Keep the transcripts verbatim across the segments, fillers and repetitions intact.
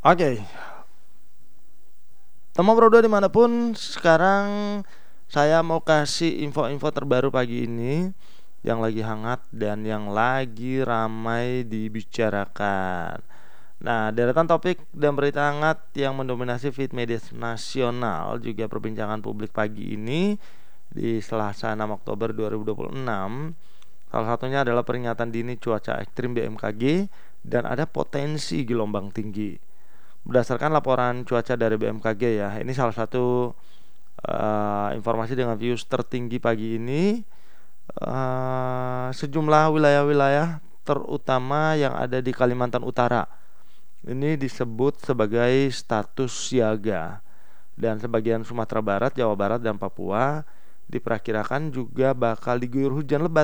Oke, teman Pro dua dimanapun sekarang saya mau kasih info-info terbaru pagi ini yang lagi hangat dan yang lagi ramai dibicarakan. Nah, deretan topik dan berita hangat yang mendominasi feed media nasional juga perbincangan publik pagi ini di Selasa enam Oktober dua ribu dua puluh enam. Salah satunya adalah peringatan dini cuaca ekstrim B M K G dan ada potensi gelombang tinggi. Berdasarkan laporan cuaca dari B M K G ya, ini salah satu uh, informasi dengan views tertinggi pagi ini. Uh, sejumlah wilayah-wilayah terutama yang ada di Kalimantan Utara ini disebut sebagai status siaga, dan sebagian Sumatera Barat, Jawa Barat, dan Papua diperkirakan juga bakal diguyur hujan lebat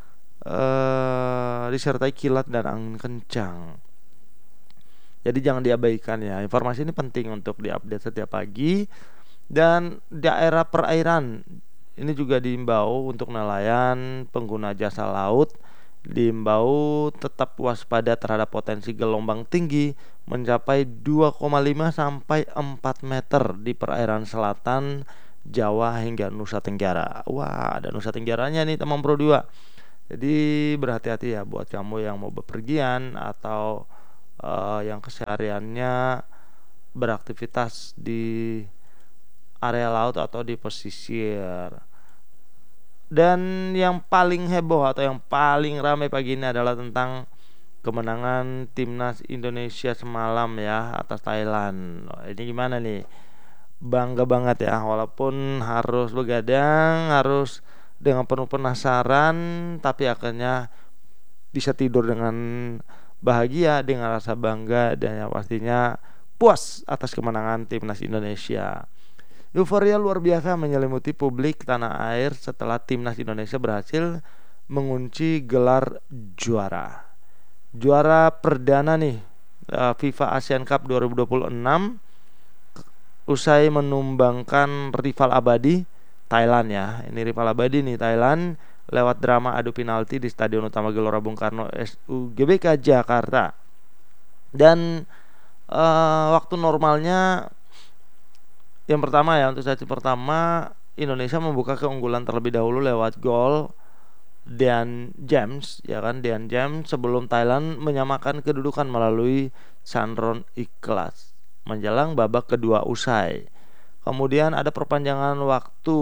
uh, disertai kilat dan angin kencang. Jadi jangan diabaikan ya. Informasi ini penting untuk diupdate setiap pagi. Dan daerah perairan ini juga diimbau untuk nelayan, pengguna jasa laut diimbau tetap waspada terhadap potensi gelombang tinggi mencapai dua koma lima sampai empat meter di perairan selatan Jawa hingga Nusa Tenggara. Wah, ada Nusa Tenggaranya nih teman Pro dua. Jadi berhati-hati ya buat kamu yang mau bepergian atau uh, yang kesehariannya beraktivitas di area laut atau di pesisir. Dan yang paling heboh atau yang paling ramai pagi ini adalah tentang kemenangan timnas Indonesia semalam ya atas Thailand. Oh, ini gimana nih? Bangga banget ya, walaupun harus begadang, harus dengan penuh penasaran, tapi akhirnya bisa tidur dengan bahagia, dengan rasa bangga, dan yang pastinya puas atas kemenangan timnas Indonesia. Euforia luar biasa menyelimuti publik tanah air setelah timnas Indonesia berhasil mengunci gelar juara. Juara perdana nih FIFA Asian Cup dua ribu dua puluh enam usai menumbangkan rival abadi Thailand ya. Ini rival abadi nih Thailand lewat drama adu penalti di Stadion Utama Gelora Bung Karno S U G B K Jakarta. Dan uh, waktu normalnya yang pertama ya, untuk sesi pertama Indonesia membuka keunggulan terlebih dahulu lewat gol Dean James ya kan, Dean James sebelum Thailand menyamakan kedudukan melalui Sandron Ikhlas menjelang babak kedua usai. Kemudian ada perpanjangan waktu.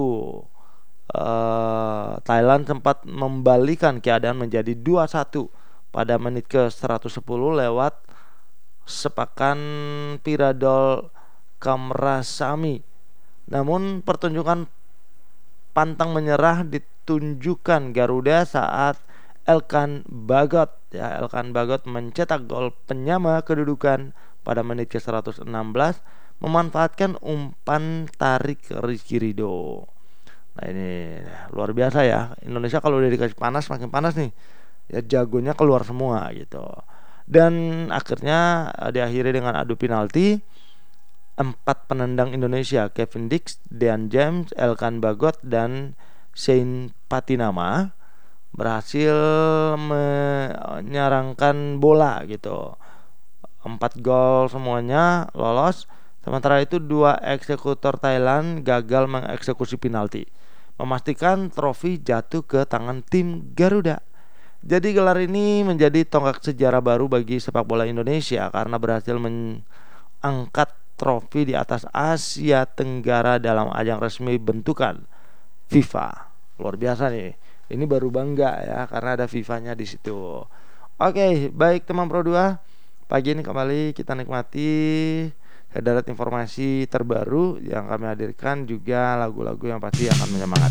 uh, Thailand sempat membalikan keadaan menjadi dua satu pada menit ke seratus sepuluh lewat sepakan Piradol Kamrasamy. Namun pertunjukan pantang menyerah ditunjukkan Garuda saat Elkan Bagot ya Elkan Bagot mencetak gol penyama kedudukan pada menit ke seratus enam belas memanfaatkan umpan tarik Rizky Ridho. Nah ini luar biasa ya, Indonesia kalau udah dikasih panas makin panas nih ya, jagonya keluar semua gitu. Dan akhirnya diakhiri dengan adu penalti. Empat penendang Indonesia, Kevin Dix, Dean James, Elkan Bagot, dan Shane Patinama berhasil menyarangkan bola gitu. Empat gol semuanya lolos. Sementara itu dua eksekutor Thailand gagal mengeksekusi penalti, memastikan trofi jatuh ke tangan tim Garuda. Jadi gelar ini menjadi tonggak sejarah baru bagi sepak bola Indonesia karena berhasil mengangkat trofi di atas Asia Tenggara dalam ajang resmi bentukan FIFA. Luar biasa nih. Ini baru bangga ya karena ada FIFA-nya di situ. Oke, baik teman Pro dua. Pagi ini kembali kita nikmati sederet informasi terbaru yang kami hadirkan, juga lagu-lagu yang pasti akan menyemangati.